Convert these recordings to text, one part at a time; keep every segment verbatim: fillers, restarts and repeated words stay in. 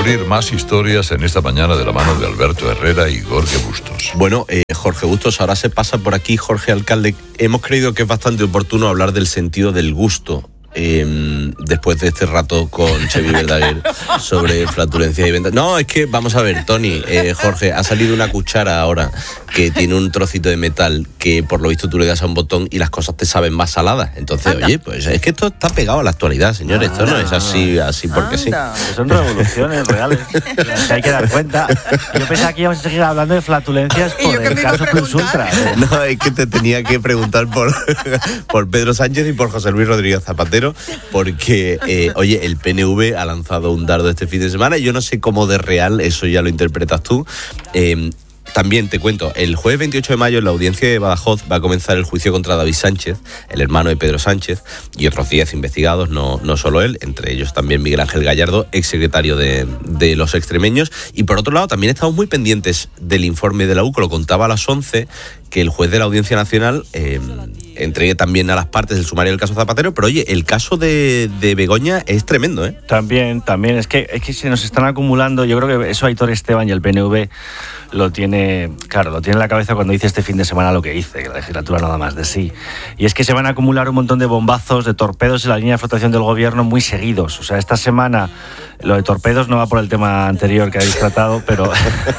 descubrir más historias en esta mañana de la mano de Alberto Herrera y Jorge Bustos. Bueno, eh, Jorge Bustos, ahora se pasa por aquí, Jorge Alcalde. Hemos creído que es bastante oportuno hablar del sentido del gusto. Eh, después de este rato con Chevy Verdaguer sobre flatulencia y ventas. No, es que, vamos a ver, Tony, eh, Jorge, ha salido una cuchara ahora que tiene un trocito de metal que por lo visto tú le das a un botón y las cosas te saben más saladas. Entonces, Anda. oye, pues es que esto está pegado a la actualidad, señores. Esto no es así, así porque Anda. sí. Son revoluciones reales, que hay que dar cuenta. Yo pensaba que íbamos a seguir hablando de flatulencias por el caso Plus Ultra. ¿eh? No, es que te tenía que preguntar por, por Pedro Sánchez y por José Luis Rodríguez Zapatero. Porque, eh, oye, el P N V ha lanzado un dardo este fin de semana y yo no sé cómo de real, eso ya lo interpretas tú. Eh, También te cuento, el jueves veintiocho de mayo en la audiencia de Badajoz va a comenzar el juicio contra David Sánchez, el hermano de Pedro Sánchez, y otros diez investigados, no, no solo él, entre ellos también Miguel Ángel Gallardo, exsecretario de, de los extremeños. Y por otro lado, también estamos muy pendientes del informe de la U C, lo contaba a las once, que el juez de la Audiencia Nacional eh, entregue también a las partes el sumario del caso Zapatero. Pero oye, el caso de, de Begoña es tremendo, ¿eh? También, también, es que, es que se nos están acumulando, yo creo que eso Aitor Esteban y el P N V lo tiene, claro, lo tiene en la cabeza cuando dice este fin de semana lo que hice, que la legislatura nada más de sí. Y es que se van a acumular un montón de bombazos, de torpedos en la línea de flotación del gobierno muy seguidos. O sea, esta semana lo de torpedos no va por el tema anterior que habéis tratado, pero,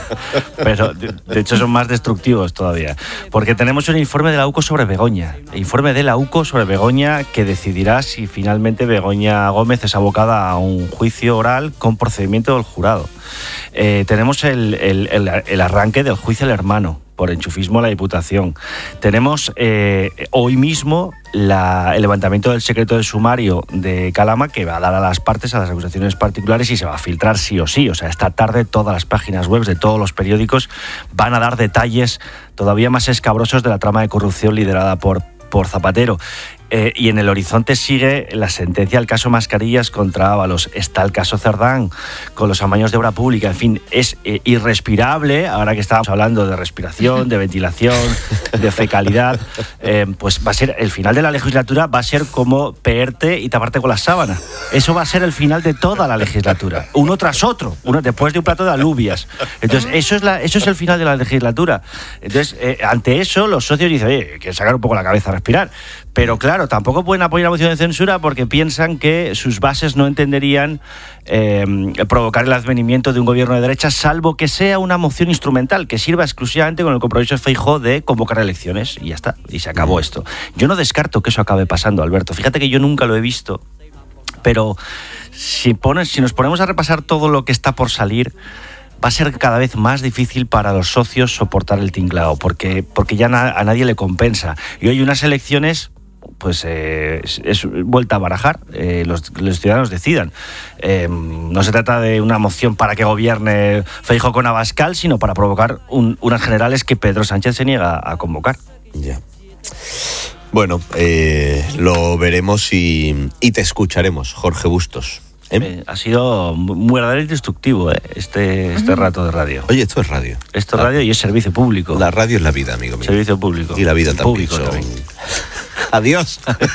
pero de, de hecho son más destructivos todavía. Porque tenemos un informe de la U C O sobre Begoña. Informe de la U C O sobre Begoña que decidirá si finalmente Begoña Gómez es abocada a un juicio oral con procedimiento del jurado. Eh, tenemos el, el, el, el arranque del juicio al hermano por enchufismo a la Diputación. Tenemos eh, hoy mismo la, el levantamiento del secreto de sumario de Calama, que va a dar a las partes a las acusaciones particulares y se va a filtrar sí o sí. O sea, esta tarde todas las páginas web de todos los periódicos van a dar detalles todavía más escabrosos de la trama de corrupción liderada por, por Zapatero. Eh, y en el horizonte sigue la sentencia al caso Mascarillas contra Ábalos. Está el caso Cerdán con los amaños de obra pública. En fin, es eh, irrespirable, ahora que estábamos hablando de respiración, de ventilación, de fecalidad, eh, pues va a ser el final de la legislatura, va a ser como peerte y taparte con la sábana. Eso va a ser el final de toda la legislatura, uno tras otro, uno después de un plato de alubias. Entonces, eso es, la, eso es el final de la legislatura. Entonces, eh, ante eso, los socios dicen, oye, hay que sacar un poco la cabeza a respirar. Pero claro, tampoco pueden apoyar la moción de censura porque piensan que sus bases no entenderían eh, provocar el advenimiento de un gobierno de derecha, salvo que sea una moción instrumental que sirva exclusivamente con el compromiso de Feijóo de convocar elecciones y ya está, y se acabó esto. Yo no descarto que eso acabe pasando, Alberto. Fíjate que yo nunca lo he visto, pero si, pones, si nos ponemos a repasar todo lo que está por salir, va a ser cada vez más difícil para los socios soportar el tinglao, porque, porque ya na, a nadie le compensa. Y hoy unas elecciones, pues eh, es, es vuelta a barajar, eh, los, los ciudadanos decidan. Eh, no se trata de una moción para que gobierne Feijóo con Abascal, sino para provocar un, unas generales que Pedro Sánchez se niega a convocar. Ya. Bueno, eh, lo veremos y, y te escucharemos, Jorge Bustos. ¿Eh? Eh, ha sido muy verdadero y destructivo eh, este, este rato de radio. Oye, esto es radio. Esto es radio y es servicio público. La radio es la vida, amigo mío. Servicio público. Y la vida también. Público son... también. Adiós.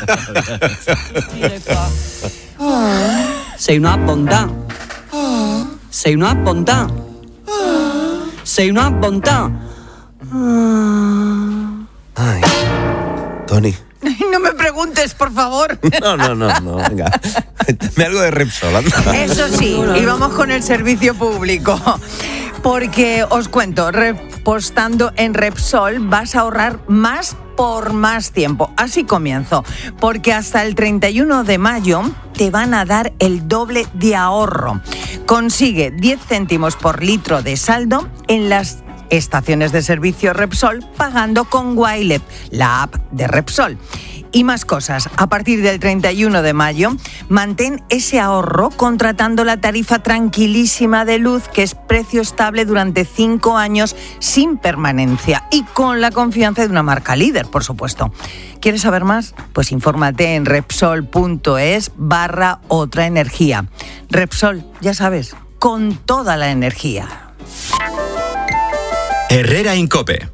Sei una bontà. Sei una bontà. Sei una bontà. Ay, Tony. No me preguntes, por favor. No, no, no, no, venga. Cuéntame algo de Repsol, anda. Eso sí, y vamos con el servicio público. Porque os cuento, repostando en Repsol vas a ahorrar más por más tiempo. Así comienzo. Porque hasta el treinta y uno de mayo te van a dar el doble de ahorro. Consigue diez céntimos por litro de saldo en las estaciones de servicio Repsol pagando con Wilep, la app de Repsol. Y más cosas. A partir del treinta y uno de mayo, mantén ese ahorro contratando la tarifa tranquilísima de luz, que es precio estable durante cinco años sin permanencia y con la confianza de una marca líder, por supuesto. ¿Quieres saber más? Pues infórmate en repsol.es barra otra energía. Repsol, ya sabes, con toda la energía. Herrera Incope.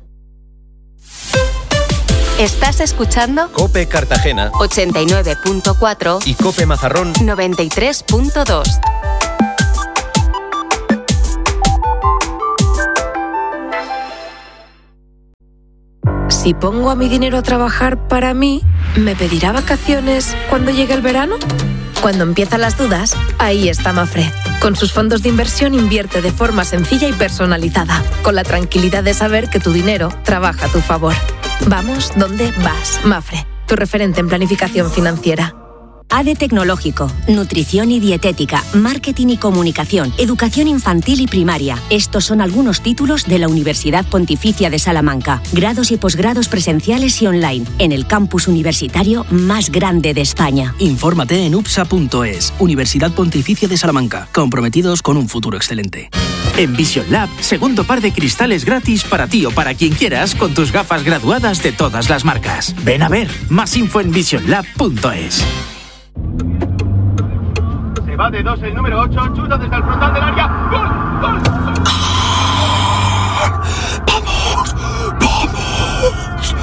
Estás escuchando Cope Cartagena ochenta y nueve punto cuatro y Cope Mazarrón noventa y tres punto dos. si pongo a mi dinero a trabajar para mí, ¿me pedirá vacaciones cuando llegue el verano? Cuando empiezan las dudas, ahí está Mafre. Con sus fondos de inversión invierte de forma sencilla y personalizada, con la tranquilidad de saber que tu dinero trabaja a tu favor. Vamos donde vas, Mafre, tu referente en planificación financiera. A D E Tecnológico, Nutrición y Dietética, Marketing y Comunicación, Educación Infantil y Primaria. Estos son algunos títulos de la Universidad Pontificia de Salamanca. Grados y posgrados presenciales y online, en el campus universitario más grande de España. Infórmate en U P S A punto es. Universidad Pontificia de Salamanca, comprometidos con un futuro excelente. En Vision Lab, segundo par de cristales gratis para ti o para quien quieras con tus gafas graduadas de todas las marcas. Ven a ver, más info en vision lab punto es. Se va de dos el número ocho, chuta desde el frontal del área. ¡Gol! ¡Gol! ¡Vamos! ¡Vamos!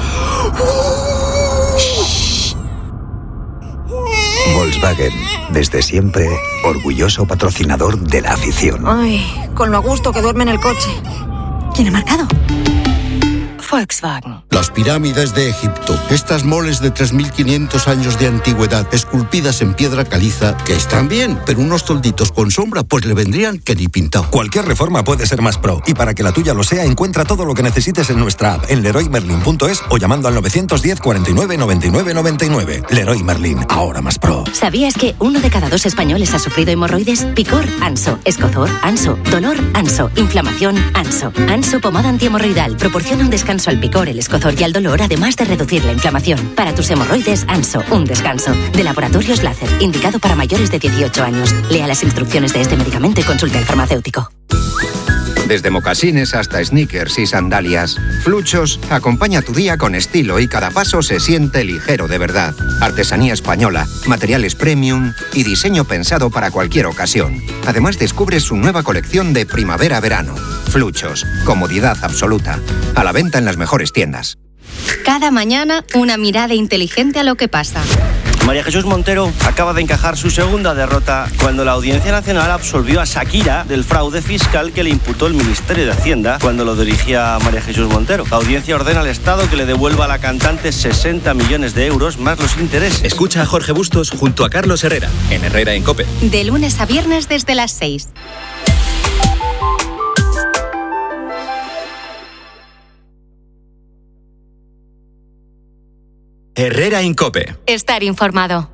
Volkswagen, desde siempre, orgulloso patrocinador de la afición. Ay, con lo a gusto que duerme en el coche. ¿Quién ha marcado? Volkswagen. Las pirámides de Egipto, estas moles de tres mil quinientos años de antigüedad, esculpidas en piedra caliza, que están bien, pero unos tolditos con sombra, pues le vendrían que ni pintado. Cualquier reforma puede ser más pro, y para que la tuya lo sea, encuentra todo lo que necesites en nuestra app, en leroy merlin punto es o llamando al nueve uno cero, cuarenta y nueve, noventa y nueve, noventa y nueve. Leroy Merlin, ahora más pro. ¿Sabías que uno de cada dos españoles ha sufrido hemorroides? Picor, Anso. Escozor, Anso. Dolor, Anso. Inflamación, Anso. Anso pomada antihemorroidal proporciona un descanso al picor, el escozor y al dolor, además de reducir la inflamación. Para tus hemorroides, Anso, un descanso. De Laboratorios Láser, indicado para mayores de dieciocho años. Lea las instrucciones de este medicamento y consulte al farmacéutico. Desde mocasines hasta sneakers y sandalias, Fluchos acompaña tu día con estilo y cada paso se siente ligero de verdad. Artesanía española, materiales premium y diseño pensado para cualquier ocasión. Además descubres su nueva colección de primavera-verano. Fluchos, comodidad absoluta. A la venta en las mejores tiendas. Cada mañana, una mirada inteligente a lo que pasa. María Jesús Montero acaba de encajar su segunda derrota cuando la Audiencia Nacional absolvió a Shakira del fraude fiscal que le imputó el Ministerio de Hacienda cuando lo dirigía María Jesús Montero. La audiencia ordena al Estado que le devuelva a la cantante sesenta millones de euros más los intereses. Escucha a Jorge Bustos junto a Carlos Herrera, en Herrera en COPE. De lunes a viernes desde las seis. Herrera en COPE. Estar informado.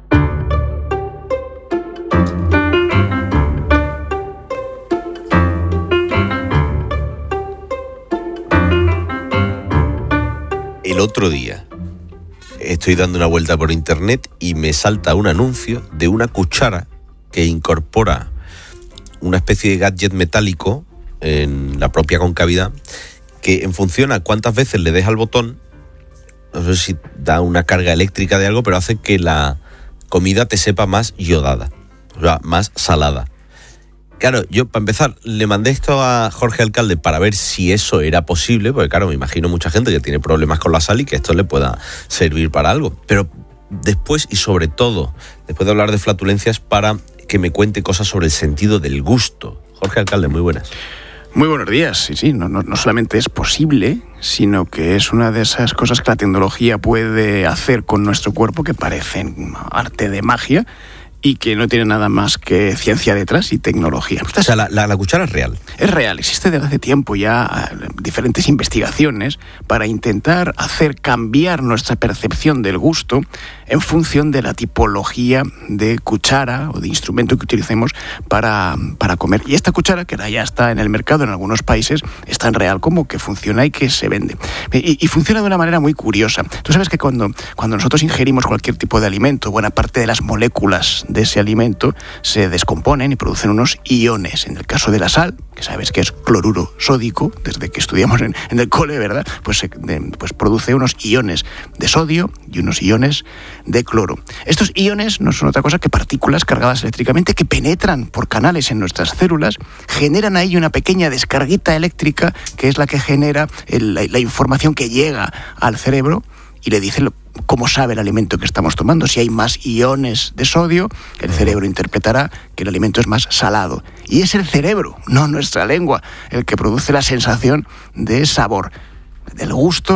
El otro día estoy dando una vuelta por internet y me salta un anuncio de una cuchara que incorpora una especie de gadget metálico en la propia concavidad que en función a cuántas veces le des al botón, no sé si da una carga eléctrica de algo, pero hace que la comida te sepa más iodada, o sea, más salada. Claro, yo para empezar le mandé esto a Jorge Alcalde para ver si eso era posible, porque claro, me imagino mucha gente que tiene problemas con la sal y que esto le pueda servir para algo. Pero después y sobre todo, después de hablar de flatulencias, para que me cuente cosas sobre el sentido del gusto. Jorge Alcalde, muy buenas. Muy buenos días. Sí, sí, no, no, no solamente es posible, sino que es una de esas cosas que la tecnología puede hacer con nuestro cuerpo que parecen arte de magia y que no tiene nada más que ciencia detrás y tecnología. O sea, la, la, la cuchara es real. Es real. Existe desde hace tiempo ya diferentes investigaciones para intentar hacer cambiar nuestra percepción del gusto en función de la tipología de cuchara o de instrumento que utilicemos para, para comer. Y esta cuchara, que ahora ya está en el mercado en algunos países, es tan real como que funciona y que se vende. Y, y funciona de una manera muy curiosa. Tú sabes que cuando, cuando nosotros ingerimos cualquier tipo de alimento, buena parte de las moléculas de ese alimento se descomponen y producen unos iones. En el caso de la sal, que sabes que es cloruro sódico, desde que estudiamos en, en el cole, ¿verdad? Pues, de, pues produce unos iones de sodio y unos iones de cloro. Estos iones no son otra cosa que partículas cargadas eléctricamente que penetran por canales en nuestras células, generan ahí una pequeña descarguita eléctrica que es la que genera el, la, la información que llega al cerebro y le dice lo, cómo sabe el alimento que estamos tomando. Si hay más iones de sodio, el cerebro interpretará que el alimento es más salado. Y es el cerebro, no nuestra lengua, el que produce la sensación de sabor. Del gusto